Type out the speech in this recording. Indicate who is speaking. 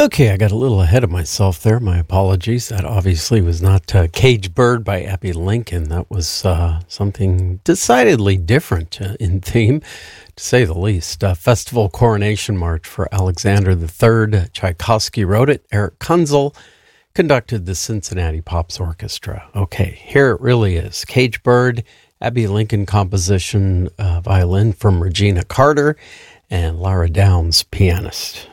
Speaker 1: Okay, I got a little ahead of myself there. My apologies. That obviously was not Caged Bird by Abbey Lincoln. That was something decidedly different in theme, to say the least. Festival Coronation March for Alexander III. Tchaikovsky wrote it. Eric Kunzel conducted the Cincinnati Pops Orchestra. Okay, here it really is. Caged Bird, Abbey Lincoln composition, violin from Regina Carter, and Lara Downs, pianist.